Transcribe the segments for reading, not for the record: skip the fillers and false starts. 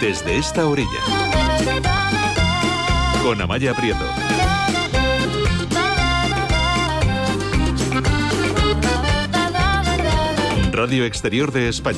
Desde esta orilla, con Amaya Prieto. Radio Exterior de España.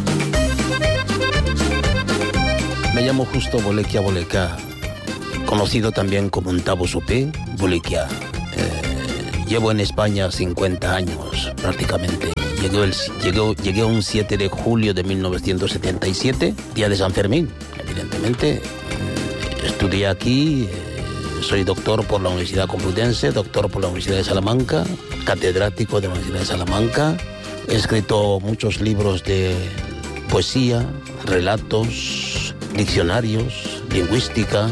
Me llamo Justo Bolequia Boleca, conocido también como Ntabo Supé Bolequia. Llevo en España 50 años prácticamente. Llegué un 7 de julio de 1977, día de San Fermín, evidentemente. Estudié aquí, soy doctor por la Universidad Complutense, doctor por la Universidad de Salamanca, catedrático de la Universidad de Salamanca. He escrito muchos libros de poesía, relatos, diccionarios, lingüística,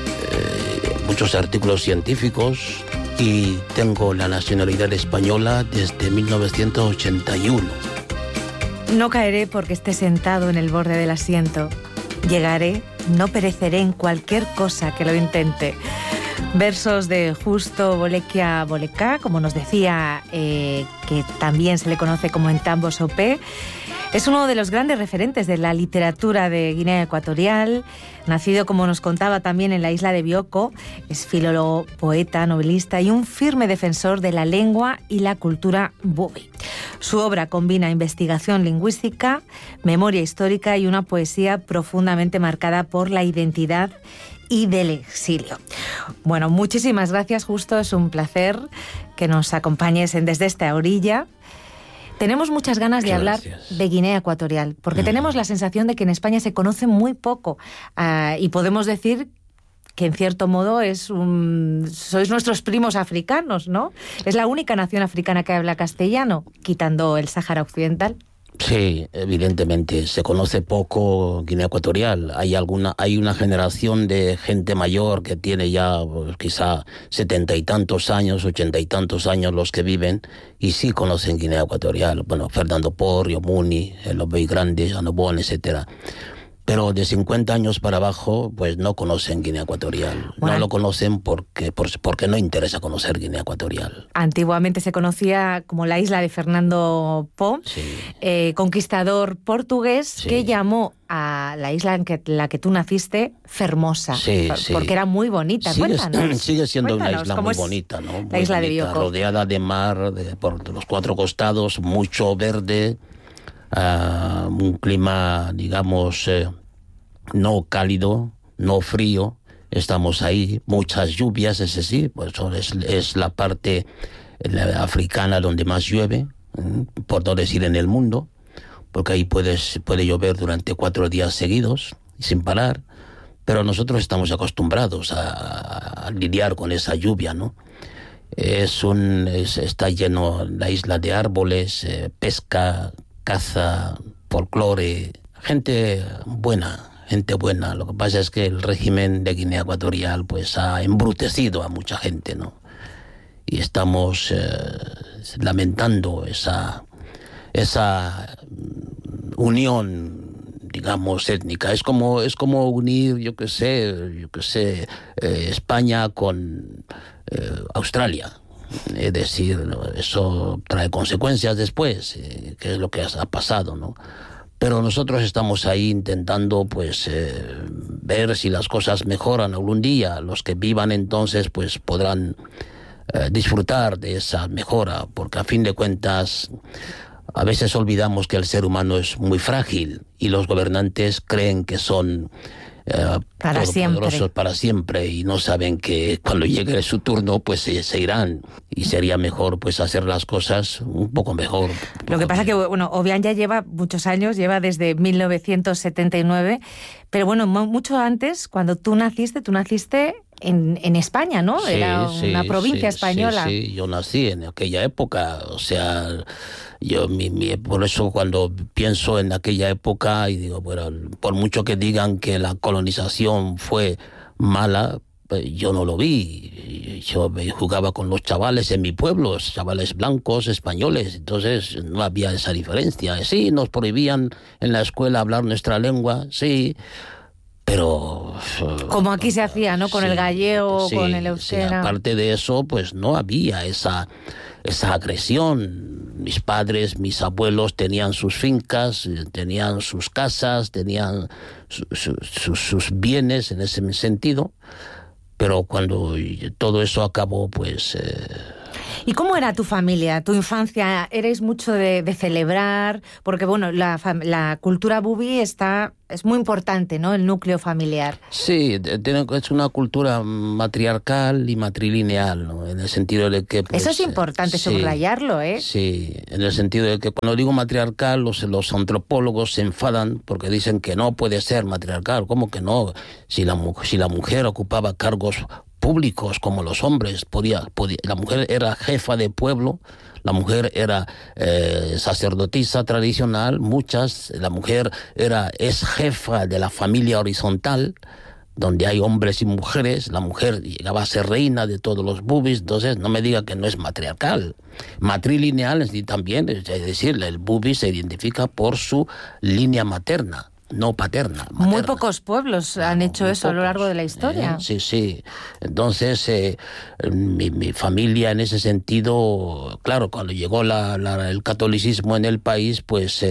muchos artículos científicos. Y tengo la nacionalidad española desde 1981. No caeré porque esté sentado en el borde del asiento. Llegaré, no pereceré en cualquier cosa que lo intente. Versos de Justo Bolequia Boleca, como nos decía, que también se le conoce como Ntabo Supé. Es uno de los grandes referentes de la literatura de Guinea Ecuatorial. Nacido, como nos contaba, también en la isla de Bioko, es filólogo, poeta, novelista y un firme defensor de la lengua y la cultura bubi. Su obra combina investigación lingüística, memoria histórica y una poesía profundamente marcada por la identidad y del exilio. Bueno, muchísimas gracias, Justo. Es un placer que nos acompañes desde esta orilla. Tenemos muchas ganas de hablar de Guinea Ecuatorial, porque tenemos la sensación de que en España se conoce muy poco y podemos decir que en cierto modo sois nuestros primos africanos, ¿no? Es la única nación africana que habla castellano, quitando el Sáhara Occidental. Sí, evidentemente, se conoce poco Guinea Ecuatorial. Hay una generación de gente mayor que tiene ya quizá 70 y tantos años, 80 y tantos años los que viven, y sí conocen Guinea Ecuatorial. Bueno, Fernando Porrio, Muni, Lobey Grande, Anobón, etcétera. Pero de 50 años para abajo, pues no conocen Guinea Ecuatorial. Bueno, no lo conocen porque no interesa conocer Guinea Ecuatorial. Antiguamente se conocía como la isla de Fernando Po, sí. Conquistador portugués, sí, que llamó a la isla en la que tú naciste Fermosa, sí, porque era muy bonita. Sigue siendo una isla muy bonita, ¿no? La isla de Bioko. Rodeada de mar, por los cuatro costados, mucho verde. Un clima, digamos, no cálido, no frío. Estamos ahí, muchas lluvias, ese sí, pues es la parte africana donde más llueve, por no decir en el mundo, porque ahí puede llover durante 4 días seguidos, sin parar, pero nosotros estamos acostumbrados a lidiar con esa lluvia, ¿no? Está lleno la isla de árboles, pesca, caza, folclore, gente buena. Lo que pasa es que el régimen de Guinea Ecuatorial pues ha embrutecido a mucha gente, ¿no? Y estamos lamentando esa unión, digamos, étnica. Es como unir, yo qué sé, España con Australia. Es decir, eso trae consecuencias después, que es lo que ha pasado, ¿no? Pero nosotros estamos ahí intentando, pues, ver si las cosas mejoran algún día. Los que vivan entonces, pues, podrán disfrutar de esa mejora, porque a fin de cuentas, a veces olvidamos que el ser humano es muy frágil y los gobernantes creen que son poderosos para siempre y no saben que cuando llegue su turno pues se irán, y sería mejor pues hacer las cosas un poco mejor. Lo que pasa que, bueno, Obiang ya lleva muchos años, lleva desde 1979, pero bueno, mucho antes, cuando tú naciste en España, ¿no? Sí, era una provincia española. Sí, yo nací en aquella época, o sea, por eso cuando pienso en aquella época y digo, bueno, por mucho que digan que la colonización fue mala, yo no lo vi. Yo jugaba con los chavales en mi pueblo, chavales blancos, españoles, entonces no había esa diferencia. Sí, nos prohibían en la escuela hablar nuestra lengua, sí, pero como aquí se hacía, ¿no? Con el gallego, con el euskera. Sí, aparte de eso, pues no había esa agresión. Mis padres, mis abuelos tenían sus fincas, tenían sus casas, tenían sus bienes en ese sentido, pero cuando todo eso acabó, pues... ¿Y cómo era tu familia, tu infancia? ¿Eres mucho de celebrar? Porque, bueno, la cultura bubi es muy importante, ¿no? El núcleo familiar. Sí, es una cultura matriarcal y matrilineal, ¿no? En el sentido de que... Pues, eso es importante subrayarlo, ¿eh? Sí, en el sentido de que cuando digo matriarcal, los antropólogos se enfadan porque dicen que no puede ser matriarcal. ¿Cómo que no? Si la mujer ocupaba cargos públicos como los hombres, la mujer era jefa de pueblo, la mujer era sacerdotisa tradicional, la mujer es jefa de la familia horizontal, donde hay hombres y mujeres, la mujer llegaba a ser reina de todos los bubis, entonces no me diga que no es matriarcal. Matrilineal también, es decir, el bubi se identifica por su línea materna, no paterna. Materna. Muy pocos pueblos han hecho eso a lo largo de la historia. Sí. Entonces, mi familia en ese sentido, claro, cuando llegó el catolicismo en el país, pues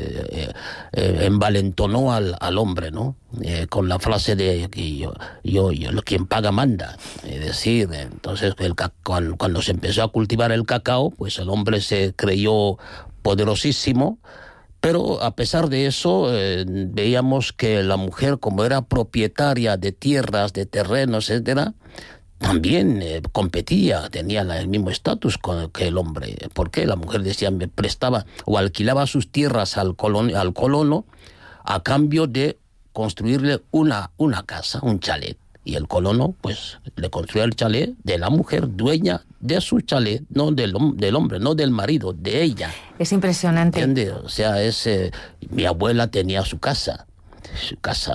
envalentonó al hombre, ¿no? Con la frase de que yo quien paga manda. Es decir, entonces cuando se empezó a cultivar el cacao, pues el hombre se creyó poderosísimo. Pero a pesar de eso, veíamos que la mujer, como era propietaria de tierras, de terrenos, etcétera, también competía, tenía el mismo estatus que el hombre. ¿Por qué? La mujer decía, me prestaba o alquilaba sus tierras al colono a cambio de construirle una casa, un chalet. Y el colono, pues, le construía el chalet de la mujer, dueña de su chalet, no del hombre, no del marido, de ella. Es impresionante. ¿Entiendes? O sea, mi abuela tenía su casa. Su casa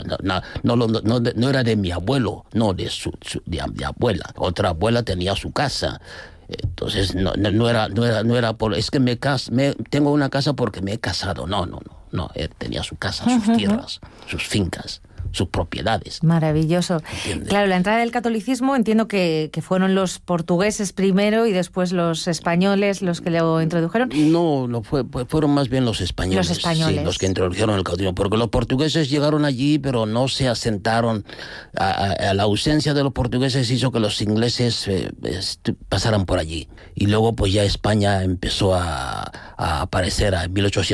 no era de mi abuelo, no, de mi abuela. Otra abuela tenía su casa. Entonces, no era por... Es que tengo una casa porque me he casado. No. Él tenía su casa, sus tierras, sus fincas, sus propiedades. Maravilloso. ¿Entiendes? Claro, la entrada del catolicismo entiendo que fueron los portugueses primero y después los españoles los que lo introdujeron. No, fueron más bien los españoles. Los españoles. Sí, los que introdujeron el catolicismo, porque los portugueses llegaron allí, pero no se asentaron. A la ausencia de los portugueses hizo que los ingleses pasaran por allí. Y luego pues ya España empezó a aparecer en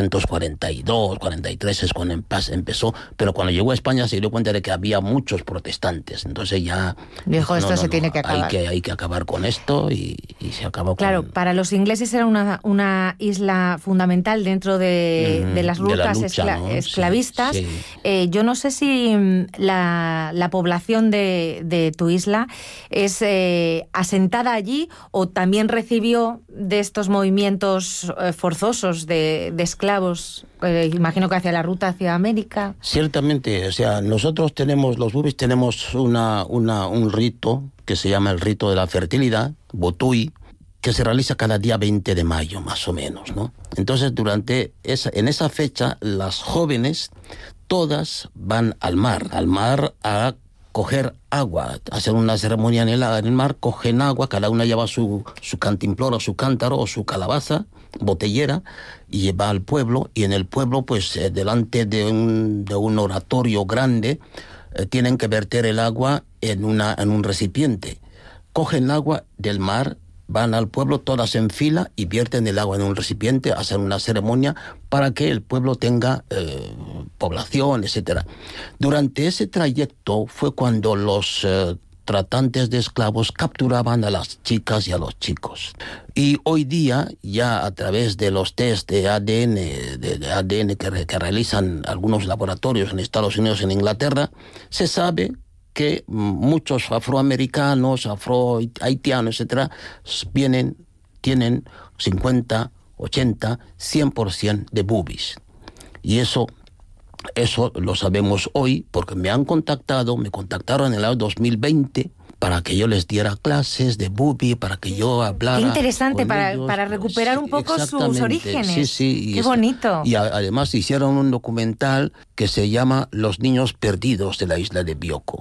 1842, 43 es cuando empezó, pero cuando llegó a España se dio cuenta de que había muchos protestantes, entonces ya dijo, esto se tiene que acabar. Hay que acabar con esto y se acabó. Claro, para los ingleses era una isla fundamental dentro de las rutas esclavistas. Sí. Yo no sé si la población de tu isla es asentada allí o también recibió de estos movimientos forzosos de esclavos, imagino que hacia la ruta hacia América. Ciertamente, o sea, nosotros los bubis tenemos un rito que se llama el rito de la fertilidad, Botui, que se realiza cada día 20 de mayo, más o menos, ¿no? Entonces, en esa fecha, las jóvenes todas van al mar a coger agua, hacer una ceremonia en el mar, cogen agua, cada una lleva su cantimplora, su cántaro o su calabaza, botellera, y va al pueblo, y en el pueblo, pues, delante de un oratorio grande, tienen que verter el agua en un recipiente. Cogen el agua del mar, van al pueblo todas en fila y vierten el agua en un recipiente, hacen una ceremonia para que el pueblo tenga población, etcétera. Durante ese trayecto fue cuando los tratantes de esclavos capturaban a las chicas y a los chicos. Y hoy día, ya a través de los test de ADN que realizan algunos laboratorios en Estados Unidos y en Inglaterra, se sabe que muchos afroamericanos, afrohaitianos, etcétera, tienen 50, 80, 100% de bubis. Y eso lo sabemos hoy porque me contactaron en el año 2020 para que yo les diera clases de bubi, para que yo hablara. Qué interesante, ellos, para recuperar un poco sus orígenes. Sí. Qué bonito. Y además hicieron un documental que se llama Los niños perdidos de la isla de Bioko.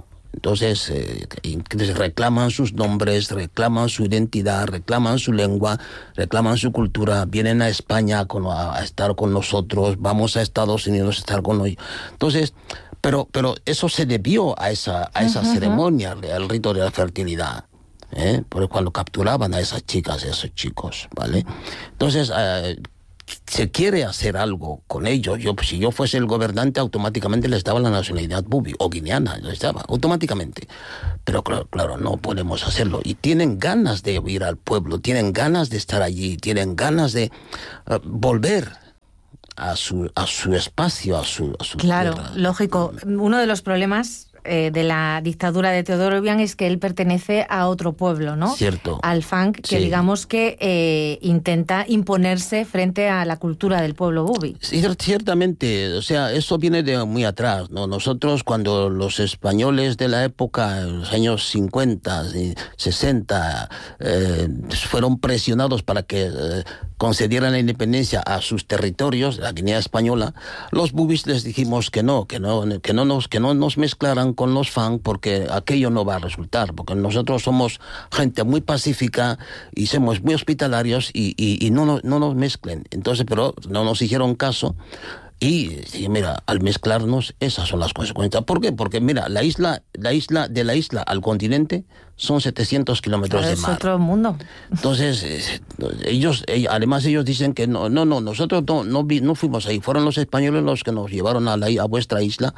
Entonces reclaman sus nombres, reclaman su identidad, reclaman su lengua, reclaman su cultura, vienen a España a estar con nosotros, vamos a Estados Unidos a estar con ellos. Entonces, pero eso se debió a esa ceremonia, al rito de la fertilidad. Porque cuando capturaban a esas chicas, a esos chicos, ¿vale? Entonces, se quiere hacer algo con ellos. Si yo fuese el gobernante, automáticamente les daba la nacionalidad bubi o guineana, les daba, automáticamente. Pero claro, no podemos hacerlo. Y tienen ganas de ir al pueblo, tienen ganas de estar allí, tienen ganas de volver a su espacio, a su claro, tierra. Lógico. Uno de los problemas de la dictadura de Teodoro Obiang es que él pertenece a otro pueblo, ¿no? Cierto. Al Fang, que sí, digamos que intenta imponerse frente a la cultura del pueblo bubi. Sí, ciertamente, o sea, eso viene de muy atrás, ¿no? Nosotros, cuando los españoles de la época, en los años 50 y 60, fueron presionados para que concedieran la independencia a sus territorios, la Guinea Española, los bubis les dijimos que no nos mezclaran con los Fang, porque aquello no va a resultar, porque nosotros somos gente muy pacífica y somos muy hospitalarios y no nos mezclen. Entonces, pero no nos hicieron caso. Y mira, al mezclarnos, esas son las consecuencias. ¿Por qué? Porque mira, de la isla al continente son 700 kilómetros de mar. Es otro mundo. Entonces, además ellos dicen que no, nosotros no fuimos ahí. Fueron los españoles los que nos llevaron a vuestra isla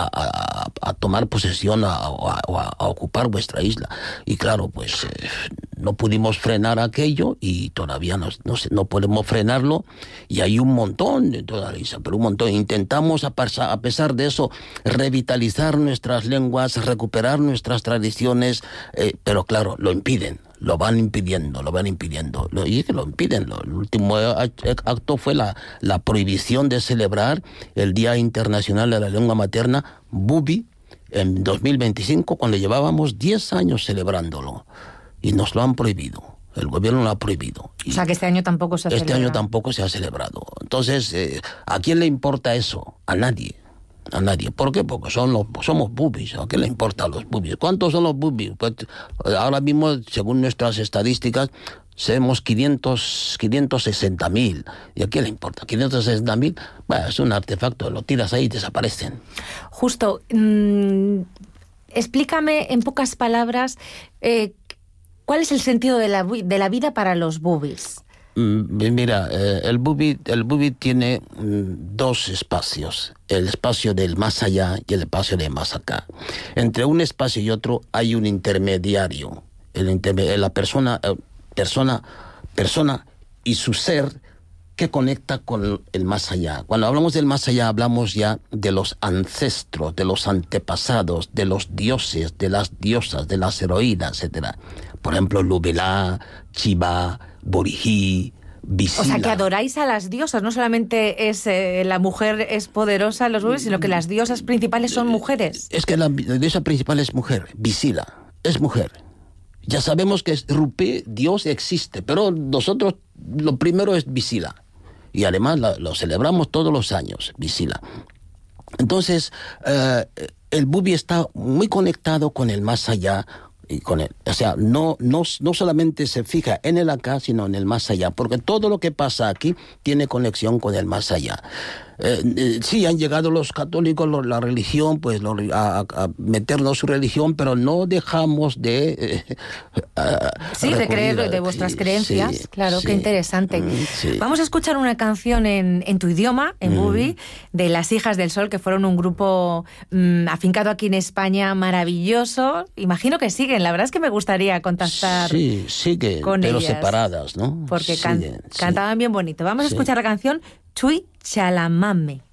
a tomar posesión, a ocupar vuestra isla. Y claro, pues no pudimos frenar aquello y todavía no podemos frenarlo. Y hay un montón de toda la isla, pero un montón. Intentamos, a pesar de eso, revitalizar nuestras lenguas, recuperar nuestras tradiciones, pero claro, lo impiden. Lo van impidiendo. Y es que lo impiden. El último acto fue la prohibición de celebrar el Día Internacional de la Lengua Materna, Bubi, en 2025, cuando llevábamos 10 años celebrándolo. Y nos lo han prohibido. El gobierno lo ha prohibido. O sea que este año tampoco se ha celebrado. Este año tampoco se ha celebrado. Entonces, ¿a quién le importa eso? A nadie. ¿Por qué? Porque somos bubis. ¿A qué le importa a los bubis? ¿Cuántos son los bubis? Pues ahora mismo, según nuestras estadísticas, somos 560.000. ¿Y a quién le importa? 560.000, bueno, es un artefacto, lo tiras ahí y desaparecen. Justo, explícame en pocas palabras ¿cuál es el sentido de la vida para los bubis? Mira, el bubi tiene dos espacios, el espacio del más allá y el espacio del más acá. Entre un espacio y otro hay un intermediario, la persona y su ser que conecta con el más allá. Cuando hablamos del más allá, hablamos ya de los ancestros, de los antepasados, de los dioses, de las diosas, de las heroínas, etc. Por ejemplo, Lubelá, Chiba, Borihí, Visila. O sea, que adoráis a las diosas. No solamente es la mujer es poderosa en los bubis, sino que las diosas principales son mujeres. Es que la diosa principal es mujer. Visila es mujer. Ya sabemos que Rupé, Dios, existe, pero nosotros lo primero es Visila. Y además lo celebramos todos los años, Visila. Entonces, el bubi está muy conectado con el más allá, y con él. O sea, no solamente se fija en el acá, sino en el más allá, porque todo lo que pasa aquí tiene conexión con el más allá. Sí, han llegado los católicos, la religión, pues a meternos su religión, pero no dejamos de... de creer, de vuestras creencias. Sí, claro, sí. Qué interesante. Sí. Vamos a escuchar una canción en tu idioma, en bubi, de Las Hijas del Sol, que fueron un grupo afincado aquí en España, maravilloso. Imagino que siguen. La verdad es que me gustaría contactar siguen, con pero ellas, separadas, ¿no? Porque cantaban bien bonito. Vamos a escuchar la canción Chui Chalamame.